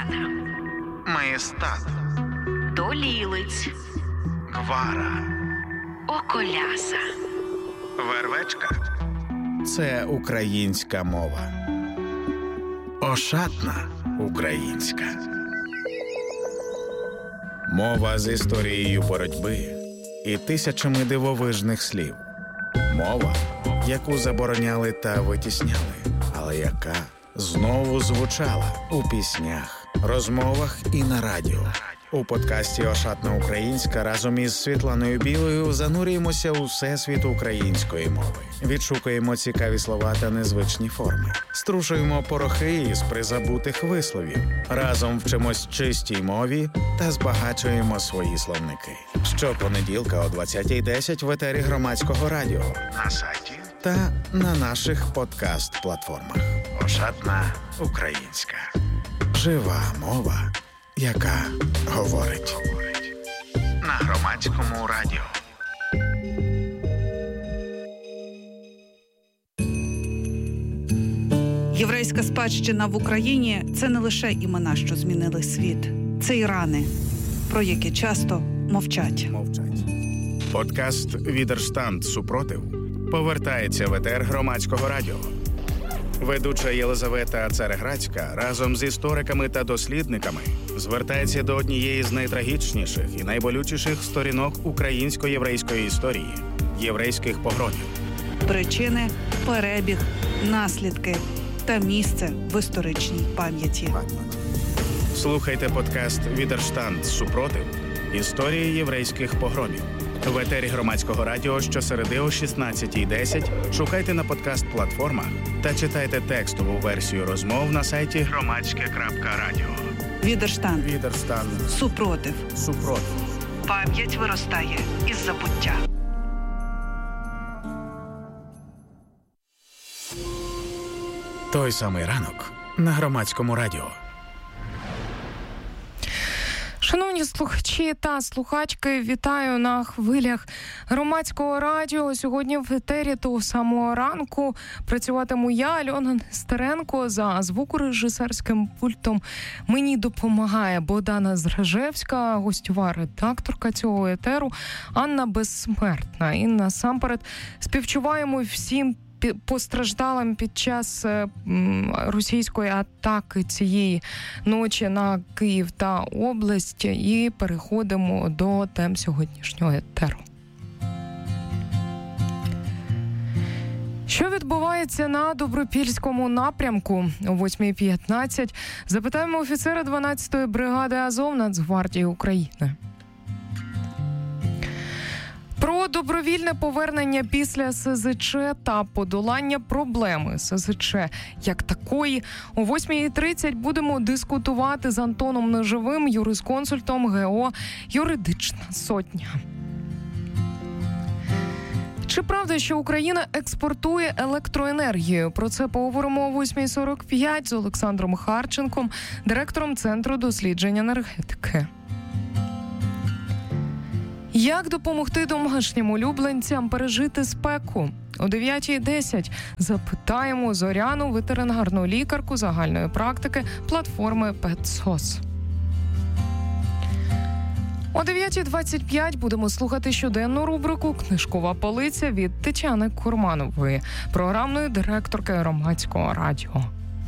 Грана, Маєстат, Долілиць, Гвара, Околяса. Вервечка – це українська мова. Ошатна українська. Мова з історією боротьби і тисячами дивовижних слів. Мова, яку забороняли та витісняли, але яка знову звучала у піснях, розмовах і на радіо. У подкасті «Ошатна українська» разом із Світланою Білою занурюємося у всесвіт української мови. Відшукуємо цікаві слова та незвичні форми. Струшуємо порохи із призабутих висловів. Разом вчимось чистій мові та збагачуємо свої словники. Щопонеділка о 20:10 в етері Громадського радіо, на сайті та на наших подкаст-платформах. «Ошатна українська». Жива мова, яка говорить. На Громадському радіо. Єврейська спадщина в Україні – це не лише імена, що змінили світ. Це і рани, про які часто мовчать. Подкаст «Відерштанд. Супротив» повертається в етер Громадського радіо. Ведуча Єлизавета Цареградська разом з істориками та дослідниками звертається до однієї з найтрагічніших і найболючіших сторінок українсько-єврейської історії – єврейських погромів. Причини, перебіг, наслідки та місце в історичній пам'яті. Слухайте подкаст «Відерштанд. Супротив. Історії єврейських погромів». В етері Громадського радіо щосереди о 16:10 шукайте на подкаст-платформах та читайте текстову версію розмов на сайті громадське.радіо. Відерштанд. Супротив. Пам'ять виростає із забуття. Той самий ранок на Громадському радіо. Шановні слухачі та слухачки, вітаю на хвилях Громадського радіо. Сьогодні в етері того самого ранку працюватиму я, Альона Нестеренко, за звукорежисерським пультом. Мені допомагає Богдана Зражевська, гостьова редакторка цього етеру, Анна Безсмертна. І насамперед співчуваємо всім постраждалим під час російської атаки цієї ночі на Київ та область і переходимо до тем сьогоднішнього етеру. Що відбувається на Добропільському напрямку? О 8:15 запитаємо офіцера 12-ї бригади Азов Нацгвардії України. Про добровільне повернення після СЗЧ та подолання проблеми СЗЧ як такої. О 8:30 будемо дискутувати з Антоном Неживим, юрисконсультом ГО «Юридична сотня». Чи правда, що Україна експортує електроенергію? Про це поговоримо о 8:45 з Олександром Харченком, директором Центру досліджень енергетики. Як допомогти домашнім улюбленцям пережити спеку? О 9:10 запитаємо Зоряну, ветеринарну лікарку загальної практики платформи «Петсос». О 9:25 будемо слухати щоденну рубрику «Книжкова полиця» від Тетяни Курманової, програмної директорки Громадського радіо.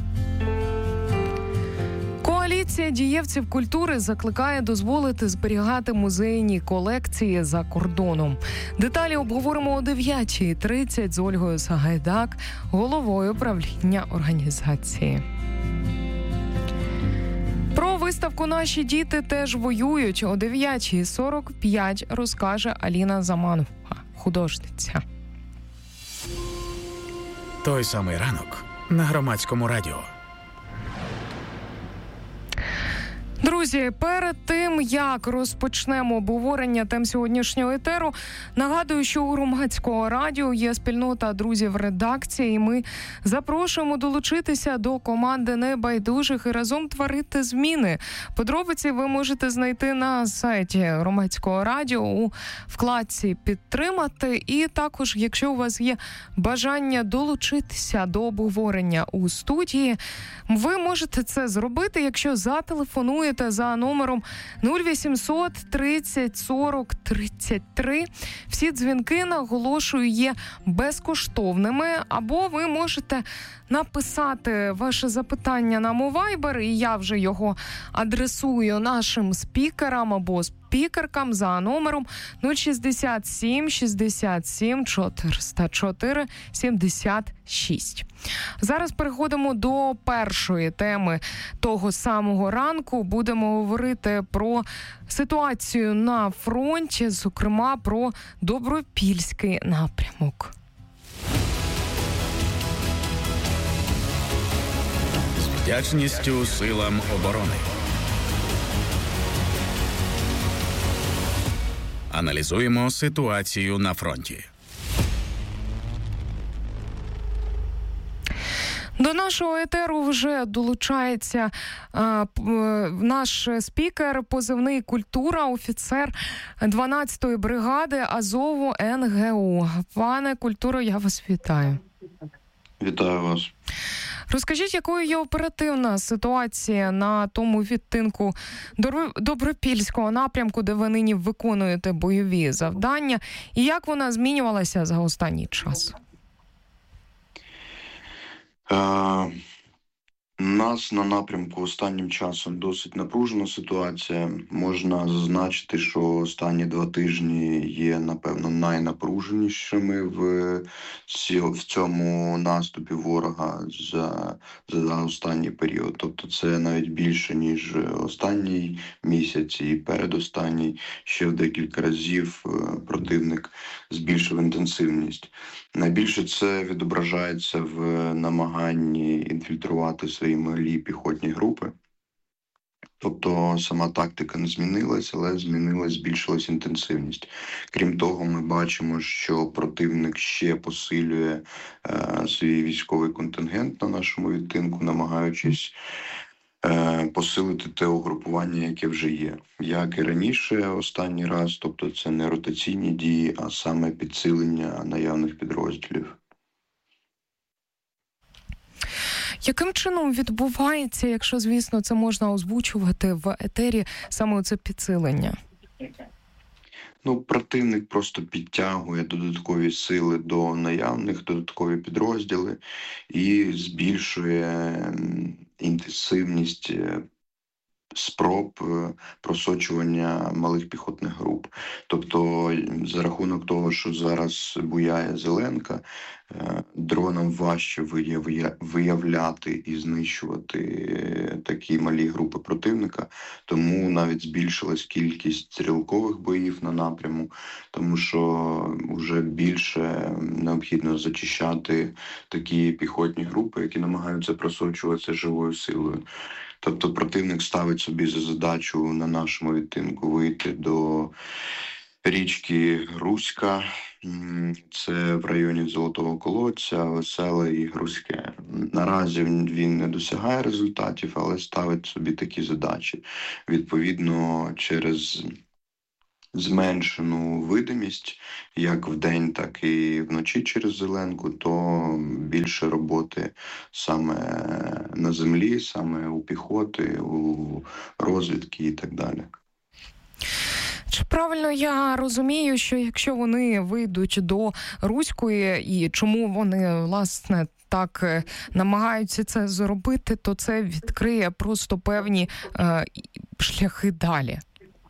Коаліція дієвців культури закликає дозволити зберігати музейні колекції за кордоном. Деталі обговоримо о 9:30 з Ольгою Сагайдак, головою правління організації. Про виставку «Наші діти теж воюють» о 9:45 розкаже Аліна Заманова, художниця. Той самий ранок на Громадському радіо. Друзі, перед тим, як розпочнемо обговорення тем сьогоднішнього етеру, нагадую, що у Громадського радіо є спільнота друзів редакції, і ми запрошуємо долучитися до команди небайдужих і разом творити зміни. Подробиці ви можете знайти на сайті Громадського радіо у вкладці «Підтримати». І також, якщо у вас є бажання долучитися до обговорення у студії, ви можете це зробити, якщо зателефонуєте за номером 0800 30 40 33. Всі дзвінки, наголошую, є безкоштовними. Або ви можете написати ваше запитання нам у Viber, і я вже його адресую нашим спікерам або спікеркам за номером 067 67 404 76. Зараз переходимо до першої теми того самого ранку. Будемо говорити про ситуацію на фронті, зокрема про Добропільський напрямок. З вдячністю силам оборони. Аналізуємо ситуацію на фронті. До нашого етеру вже долучається наш спікер, позивний «Культура», офіцер 12-ї бригади Азову НГУ. Пане Культуро, я вас вітаю. Вітаю вас. Розкажіть, якою є оперативна ситуація на тому відтинку Добропільського напрямку, де ви нині виконуєте бойові завдання, і як вона змінювалася за останній час? У нас на напрямку останнім часом досить напружена ситуація. Можна зазначити, що останні 2 тижні є, напевно, найнапруженішими в цьому наступі ворога за останній період. Тобто це навіть більше, ніж останній місяць і передостанній. Ще в декілька разів противник збільшив інтенсивність. Найбільше це відображається в намаганні інфільтрувати свої малі піхотні групи. Тобто сама тактика не змінилась, але збільшилась інтенсивність. Крім того, ми бачимо, що противник ще посилює свій військовий контингент на нашому відтинку, намагаючись посилити те угрупування, яке вже є. Як і раніше останній раз, тобто це не ротаційні дії, а саме підсилення наявних підрозділів. Яким чином відбувається, якщо, звісно, це можна озвучувати в етері, саме це підсилення? Противник просто підтягує додаткові сили до наявних, додаткові підрозділи і збільшує інтенсивність спроб просочування малих піхотних груп. Тобто за рахунок того, що зараз буяє зеленка, дронам важче виявляти і знищувати такі малі групи противника, тому навіть збільшилась кількість стрілкових боїв на напряму, тому що вже більше необхідно зачищати такі піхотні групи, які намагаються просочуватися живою силою. Тобто противник ставить собі за задачу на нашому відтинку вийти до річки Грузька, це в районі Золотого Колодця, Веселе і Грузьке. Наразі він не досягає результатів, але ставить собі такі задачі. Відповідно, через зменшену видимість, як вдень, так і вночі через зеленку, то більше роботи саме на землі, саме у піхоти, у розвідки і так далі. Чи правильно я розумію, що якщо вони вийдуть до Руської, і чому вони, власне, так намагаються це зробити, то це відкриє просто певні шляхи далі?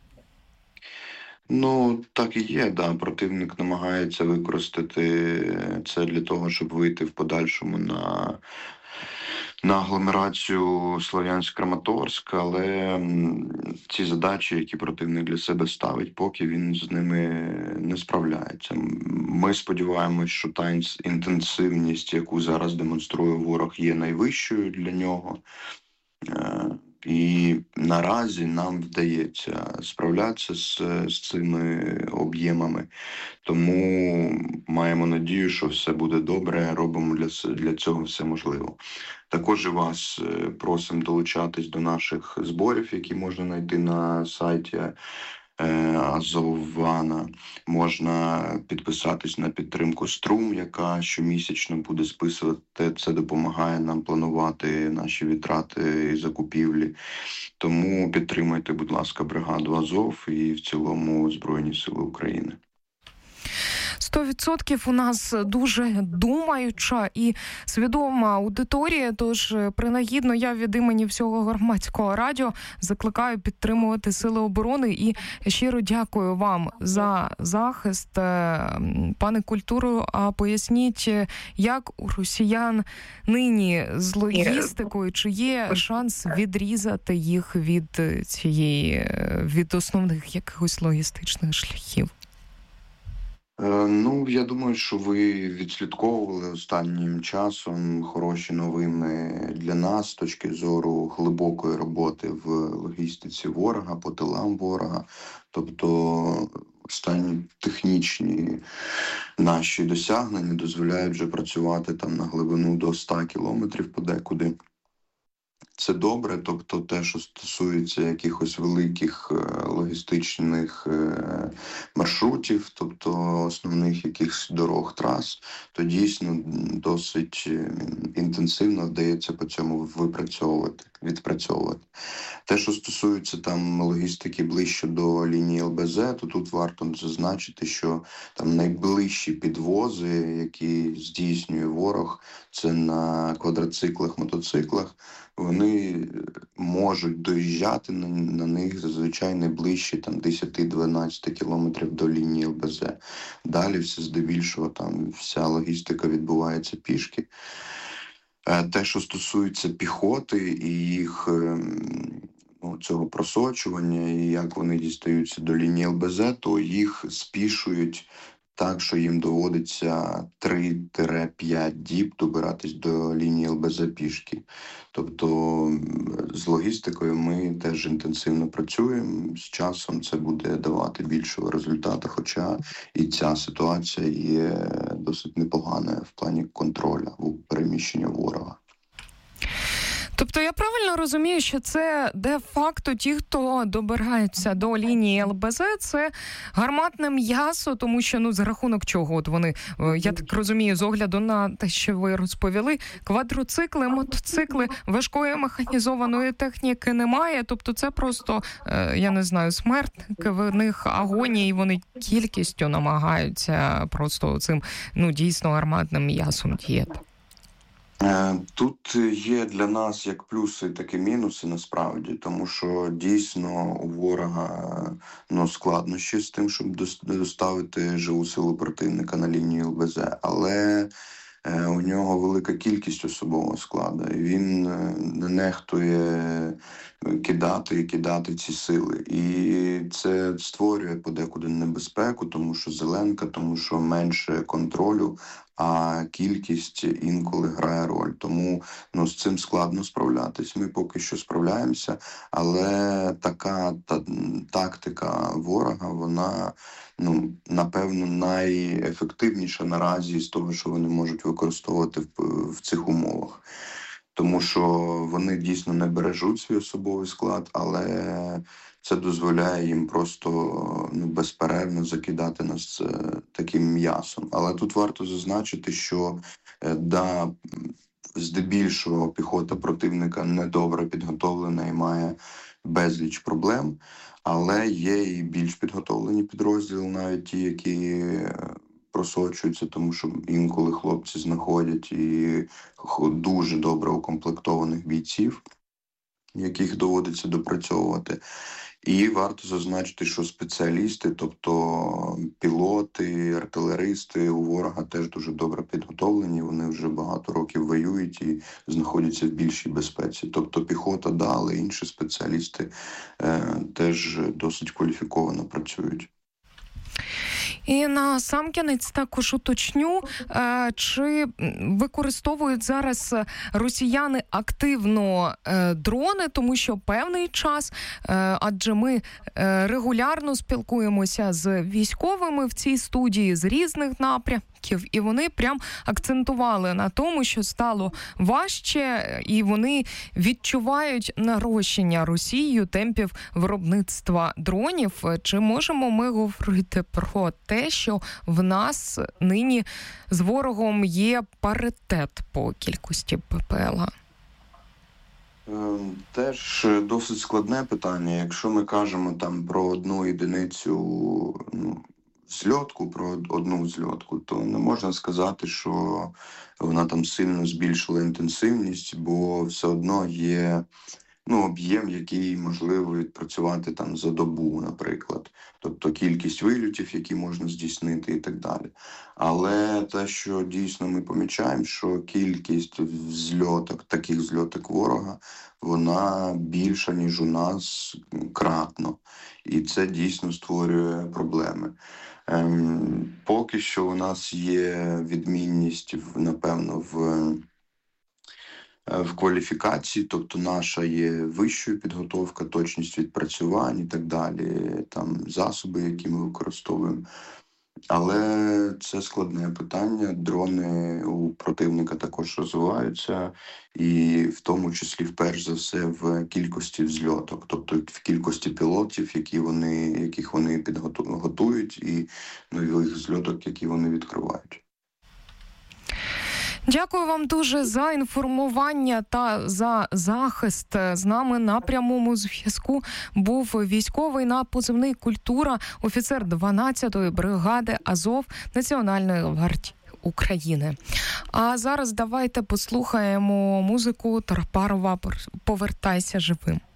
Так і є, да. Противник намагається використати це для того, щоб вийти в подальшому на агломерацію Слов'янськ-Краматорськ, але ці задачі, які противник для себе ставить, поки він з ними не справляється. Ми сподіваємось, що та інтенсивність, яку зараз демонструє ворог, є найвищою для нього. І наразі нам вдається справлятися з цими об'ємами. Тому маємо надію, що все буде добре, робимо для цього все можливе. Також і вас просимо долучатись до наших зборів, які можна знайти на сайті Азована. Можна підписатись на підтримку Струм, яка щомісячно буде списувати. Це допомагає нам планувати наші витрати і закупівлі. Тому підтримайте, будь ласка, бригаду Азов і в цілому Збройні Сили України. 100% у нас дуже думаюча і свідома аудиторія, тож принагідно я від імені всього Громадського радіо закликаю підтримувати Сили оборони і щиро дякую вам за захист. Пане Культуру, а поясніть, як у росіян нині з логістикою, чи є шанс відрізати їх від основних якихось логістичних шляхів? Я думаю, що ви відслідковували останнім часом хороші новини для нас з точки зору глибокої роботи в логістиці ворога, по тилам ворога. Тобто останні технічні наші досягнення дозволяють вже працювати там на глибину до 100 кілометрів подекуди. Це добре, тобто те, що стосується якихось великих логістичних маршрутів, тому основних якихось дорог, трас, то досить інтенсивно вдається по цьому відпрацьовувати. Те, що стосується там логістики ближче до лінії ЛБЗ, то тут варто зазначити, що там найближчі підвози, які здійснює ворог, це на квадроциклах, мотоциклах, вони можуть доїжджати на них зазвичай найближчі 10-12 кілометрів до лінії ЛБЗ. Далі все здебільшого там вся логістика відбувається пішки. Те, що стосується піхоти і їх цього просочування, і як вони дістаються до лінії ЛБЗ, то їх спішують так, що їм доводиться 3-5 діб добиратись до лінії ЛБЗ пішки. Тобто з логістикою ми теж інтенсивно працюємо. З часом це буде давати більшого результату, хоча і ця ситуація є досить непоганою в плані контролю переміщення ворога. Тобто я правильно розумію, що це де-факто ті, хто добираються до лінії ЛБЗ, це гарматне м'ясо, тому що, за рахунок чого? От вони, я так розумію, з огляду на те, що ви розповіли, квадроцикли, мотоцикли, важкої механізованої техніки немає, тобто це просто, я не знаю, смертники, в них агонія, і вони кількістю намагаються просто цим, дійсно гарматним м'ясом діяти. Тут є для нас як плюси, так і мінуси насправді, тому що дійсно у ворога складнощі з тим, щоб доставити живу силу противника на лінію ЛБЗ, але у нього велика кількість особового складу, і він не нехтує кидати ці сили. І це створює подекуди небезпеку, тому що зеленка, тому що менше контролю, а кількість інколи грає роль. Тому з цим складно справлятись. Ми поки що справляємося, але така тактика ворога, вона, напевно, найефективніша наразі з того, що вони можуть використовувати в цих умовах. Тому що вони дійсно не бережуть свій особовий склад, але це дозволяє їм просто безперервно закидати нас таким м'ясом. Але тут варто зазначити, що здебільшого піхота противника недобре підготовлена і має безліч проблем, але є і більш підготовлені підрозділи, навіть ті, які просочуються, тому що інколи хлопці знаходять і дуже добре укомплектованих бійців, яких доводиться допрацьовувати. І варто зазначити, що спеціалісти, тобто пілоти, артилеристи у ворога теж дуже добре підготовлені, вони вже багато років воюють і знаходяться в більшій безпеці. Тобто піхота, але інші спеціалісти теж досить кваліфіковано працюють. І на сам кінець також уточню, чи використовують зараз росіяни активно дрони, тому що певний час, адже ми регулярно спілкуємося з військовими в цій студії з різних напрямків, і вони прям акцентували на тому, що стало важче, і вони відчувають нарощення Росією темпів виробництва дронів. Чи можемо ми говорити про те, що в нас нині з ворогом є паритет по кількості ППЛА? Теж досить складне питання. Якщо ми кажемо там про одну єдиницю зльотку, про одну зльотку, то не можна сказати, що вона там сильно збільшила інтенсивність, бо все одно є об'єм, який можливо відпрацювати там за добу, наприклад. Тобто кількість вильотів, які можна здійснити і так далі. Але те, що дійсно ми помічаємо, що кількість таких зльоток ворога, вона більша, ніж у нас кратно. І це дійсно створює проблеми. Поки що у нас є відмінність, напевно, в кваліфікації, тобто наша є вищою підготовка, точність відпрацювань і так далі, там засоби, які ми використовуємо. Але це складне питання. Дрони у противника також розвиваються, і в тому числі, вперше за все, в кількості взльоток, тобто в кількості пілотів, яких вони готують, і нових зльоток, які вони відкривають. Дякую вам дуже за інформування та за захист. З нами на прямому зв'язку був військовий на позивний «Культура», офіцер 12-ї бригади Азов Національної гвардії України. А зараз давайте послухаємо музику Тарпарова «Повертайся живим».